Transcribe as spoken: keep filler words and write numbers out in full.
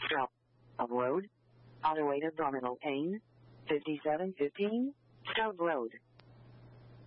Stop. Of road. Auto eight abdominal pain. fifty-seven fifteen. Stub road.